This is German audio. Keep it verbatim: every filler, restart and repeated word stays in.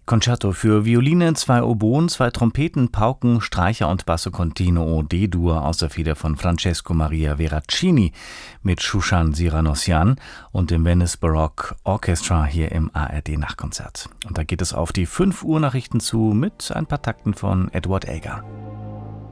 Concerto für Violine, zwei Oboen, zwei Trompeten, Pauken, Streicher und Basso Continuo D-Dur aus der Feder von Francesco Maria Veracini mit Shushan Siranossian und dem Venice Baroque Orchestra hier im A R D-Nachtkonzert. Und da geht es auf die fünf Uhr Nachrichten zu mit ein paar Takten von Edward Elgar.